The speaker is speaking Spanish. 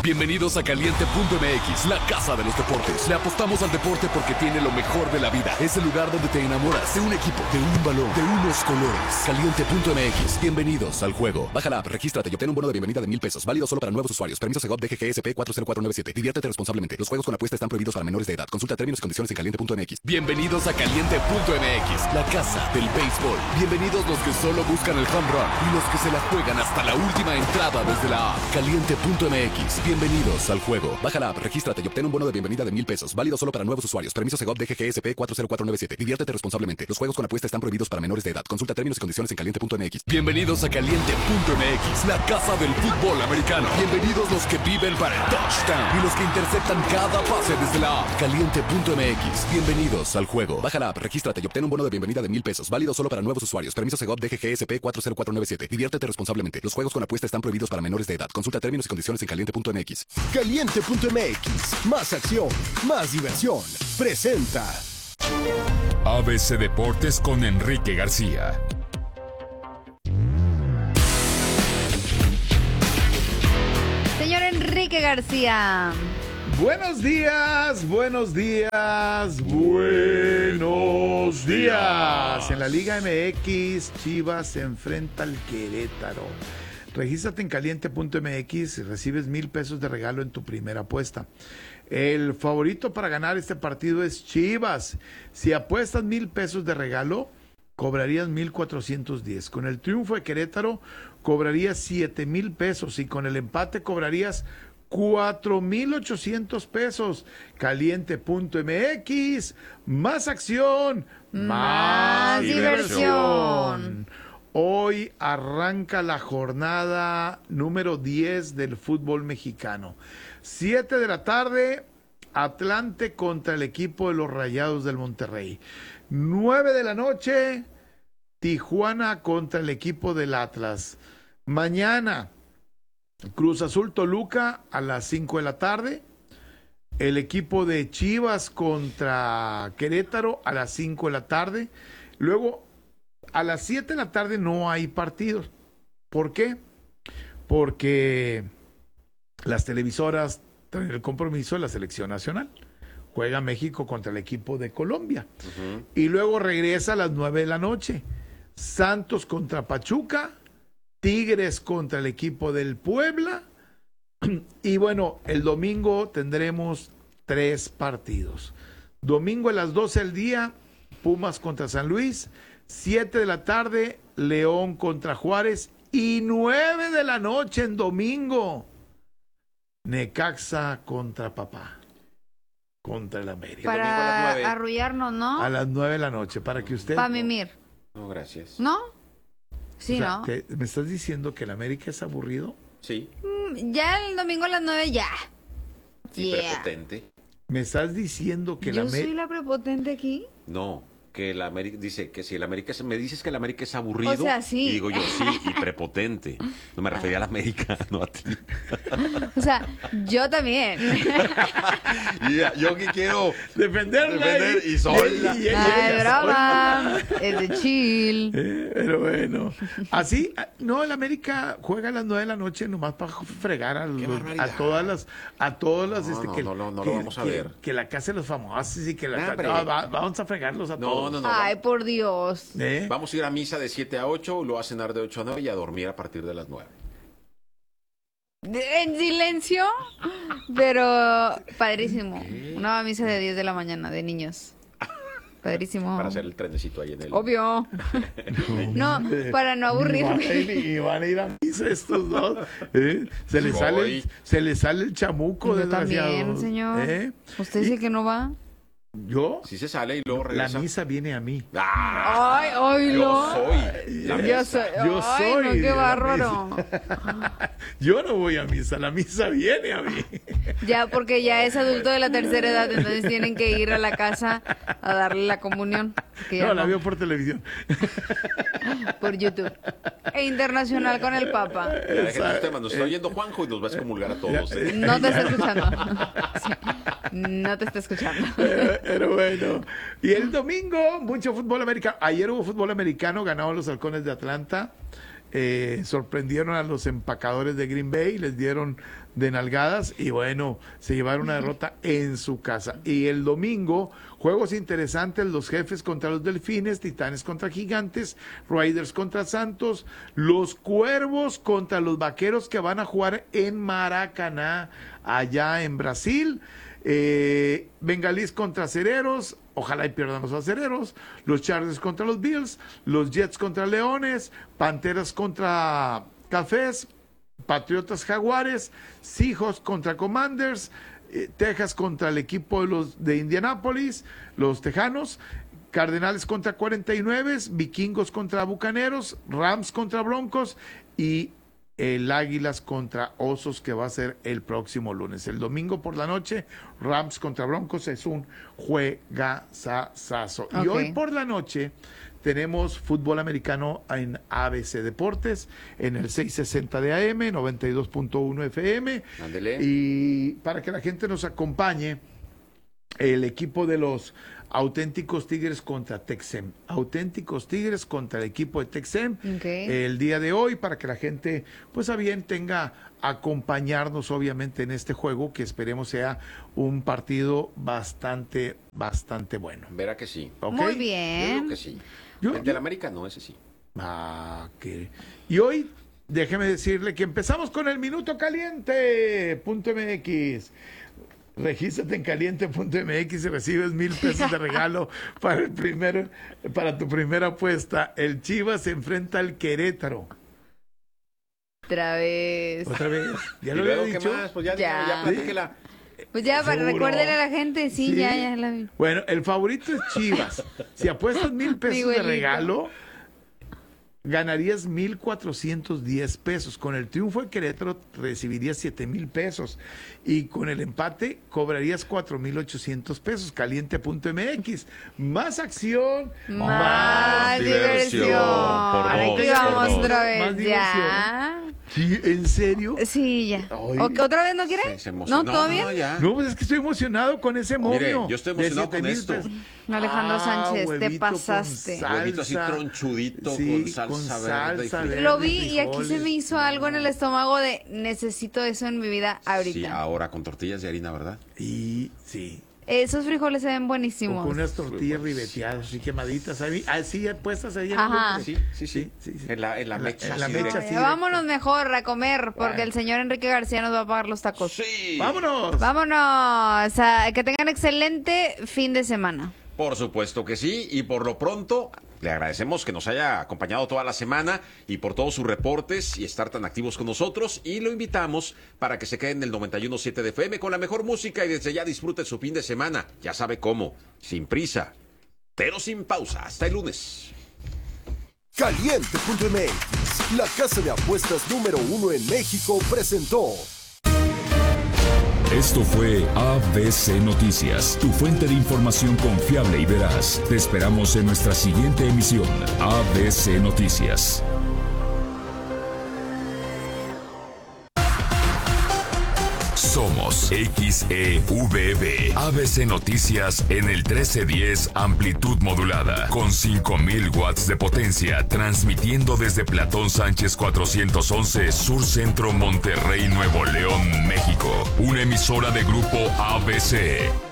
Bienvenidos a Caliente.mx, la casa de los deportes. Le apostamos al deporte porque tiene lo mejor de la vida. Es el lugar donde te enamoras de un equipo, de un balón, de unos colores. Caliente.mx, bienvenidos al juego. Baja la app, regístrate y obtén un bono de bienvenida de $1,000. Válido solo para nuevos usuarios. Permiso Segov DGGSP 40497. Diviértete responsablemente. Los juegos con apuesta están prohibidos para menores de edad. Consulta términos y condiciones en Caliente.mx. Bienvenidos a Caliente.mx, la casa del béisbol. Bienvenidos los que solo buscan el home run y los que se la juegan hasta la última entrada desde la app. Caliente.mx, bienvenidos al juego. Baja la app, regístrate y obtén un bono de bienvenida de $1,000. Válido solo para nuevos usuarios. Permiso Segov DGGSP 40497. Diviértete responsablemente. Los juegos con apuesta están prohibidos para menores de edad. Consulta términos y condiciones en Caliente.mx. Bienvenidos a Caliente.mx, la casa del fútbol americano. Bienvenidos los que viven para el touchdown y los que interceptan cada pase desde la app. Caliente.mx, bienvenidos al juego. Baja la app, regístrate y obtén un bono de bienvenida de $1,000. Válido solo para nuevos usuarios. Permiso Segov DGGSP 40497. Diviértete responsablemente. Los juegos con apuesta están prohibidos para menores de edad. Consulta términos y condiciones en Caliente.mx. Caliente.mx, más acción, más diversión. Presenta ABC Deportes con Enrique García. Señor Enrique García. Buenos días, buenos días, buenos días. En la Liga MX, Chivas se enfrenta al Querétaro. Regístrate en Caliente.mx y recibes $1,000 de regalo en tu primera apuesta. El favorito para ganar este partido es Chivas. Si apuestas $1,000 de regalo, cobrarías 1,410. Con el triunfo de Querétaro, cobrarías $7,000 y con el empate cobrarías $4,800. Caliente.mx, más acción, más diversión. Hoy arranca la jornada número 10 del fútbol mexicano. 7 de la tarde, Atlante contra el equipo de los Rayados del Monterrey. 9 de la noche, Tijuana contra el equipo del Atlas. Mañana, Cruz Azul Toluca a las 5 de la tarde. El equipo de Chivas contra Querétaro a las 5 de la tarde. Luego, a las 7 de la tarde no hay partidos. ¿Por qué? Porque las televisoras traen el compromiso de la selección nacional. Juega México contra el equipo de Colombia. Y luego regresa a las 9 de la noche. Santos contra Pachuca. Tigres contra el equipo del Puebla. Y bueno, el domingo tendremos 3 partidos. Domingo a las 12 del día, Pumas contra San Luis. 7 de la tarde, León contra Juárez. Y 9 de la noche en domingo, Necaxa contra Papá. Contra el América. Para arrullarnos, ¿no? A las 9 de la noche, para que usted... Para mimir. No, gracias. ¿No? Sí, O sea, ¿no? ¿me estás diciendo que el América es aburrido? Sí. Ya el domingo a las 9 ya. Sí, Yeah. prepotente. ¿Me estás diciendo que ¿Yo soy la prepotente aquí? No, que el América dice que si el América me dices que el América es aburrido, O sea, sí. y digo yo sí, y prepotente. No me refería al América, no a ti. O sea, yo también. Yo que quiero defender y soy la... Ay, brava. Es de chill. Pero bueno, así, no, el América juega a las 9 de la noche nomás para fregar a todas las No lo vamos a ver. Que la casa de los famosos y que Hombre. vamos a fregarlos a todos. No. Ay, por Dios. Vamos a ir a misa de 7 a 8, luego a cenar de 8 a 9 y a dormir a partir de las 9. En silencio, pero padrísimo. Una misa de 10 de la mañana de niños. Padrísimo. Para hacer el trenecito ahí en el... Obvio. No, para no aburrirme. Y van a ir a misa estos dos. Se les sale el chamuco, Yo desgraciado. también, señor. ¿Usted dice que no va? ¿Yo? Si se sale y luego regresa. La misa viene a mí. Ay, oílo. Yo soy. Yo Ay, soy no, qué la bárbaro. Yo no voy a misa, la misa viene a mí. Ya, porque ya es adulto de la tercera edad, entonces tienen que ir a la casa a darle la comunión. No, la veo por televisión. Por YouTube. E internacional con el Papa. Nos está oyendo Juanjo y nos va a excomulgar a todos. No te está escuchando. Sí, no te está escuchando. Pero bueno. Y el domingo, mucho fútbol americano. Ayer hubo fútbol americano, ganaron los Halcones de Atlanta. sorprendieron a los empacadores de Green Bay, les dieron de nalgadas y bueno, se llevaron una derrota en su casa. Y el domingo, juegos interesantes, los Jefes contra los Delfines, Titanes contra Gigantes, Raiders contra Santos, los Cuervos contra los Vaqueros que van a jugar en Maracaná, allá en Brasil, Bengalís contra Acereros, ojalá y pierdan los Acereros, los Chargers contra los Bills, los Jets contra Leones, Panteras contra Cafés, Patriotas Jaguares, Seahawks contra Commanders, Texas contra el equipo de Indianápolis, los Tejanos, Cardenales contra 49, Vikingos contra Bucaneros, Rams contra Broncos y el Águilas contra Osos, que va a ser el próximo lunes. El domingo por la noche, Rams contra Broncos es un juegazazazo. Okay. Y hoy por la noche tenemos fútbol americano en ABC Deportes, en el 660 de AM, 92.1 FM. Ándele. Y para que la gente nos acompañe, el equipo de los Auténticos Tigres contra Texem. Auténticos Tigres contra el equipo de Texem. Okay. El día de hoy, para que la gente, pues a bien tenga acompañarnos obviamente en este juego, que esperemos sea un partido bastante bueno. Verá que sí. ¿Ok? Muy Yo bien. creo que sí. Yo- El del América no, ese sí. Y hoy, déjeme decirle que empezamos con el Minuto Caliente.mx. Regístrate en caliente.mx y recibes $1,000 de regalo para tu primera apuesta. El Chivas se enfrenta al Querétaro. Otra vez. Otra vez. Ya ¿Y lo luego había qué dicho. más? Pues ya Ya. platíquela. Pues ya, para Seguro. recuérdele a la gente, sí, Sí. ya la vi. Bueno, el favorito es Chivas. Si apuestas $1,000 de Igualito. regalo, ganarías $1,410. Con el triunfo de Querétaro recibirías $7,000. Y con el empate cobrarías $4,800. Caliente.mx. Más acción, Más diversión. Por Aquí dos, vamos por dos. otra Más vez. diversión. Ya. Sí, ¿en serio? Sí, ya. Ay. ¿Otra vez no quiere? Se ¿No? emocionó. ¿Todo bien? Ya. No, pues es que estoy emocionado con ese momio. Mire, yo estoy de emocionado con 7,000 esto. pesos. Alejandro Sánchez, te huevito con pasaste. salsa. Huevito así tronchudito, Sí, con salsa verde y frijol. Lo vi y aquí se frijoles. me hizo algo en el estómago de necesito eso en mi vida Sí, ahorita. ahora con tortillas de harina, ¿verdad? Y sí, Esos frijoles se ven o buenísimos. con unas tortillas ribeteadas, así quemaditas, así puestas ahí. en el Ajá. lumbre. Sí. En la mecha. en la así mecha, directa. sí. Vámonos mejor a comer, porque Bueno. el señor Enrique García nos va a pagar los tacos. Sí. ¡Vámonos! Vámonos. Que tengan excelente fin de semana. Por supuesto que sí, y por lo pronto le agradecemos que nos haya acompañado toda la semana y por todos sus reportes y estar tan activos con nosotros, y lo invitamos para que se quede en el 91.7 de FM con la mejor música y desde ya disfrute su fin de semana. Ya sabe cómo, sin prisa, pero sin pausa. Hasta el lunes. Caliente.mx, la casa de apuestas número 1 en México, presentó. Esto fue ABC Noticias, tu fuente de información confiable y veraz. Te esperamos en nuestra siguiente emisión, ABC Noticias. Somos XEVB, ABC Noticias en el 1310 amplitud modulada, con 5000 watts de potencia, transmitiendo desde Platón Sánchez 411, Sur Centro, Monterrey, Nuevo León, México. Una emisora de grupo ABC.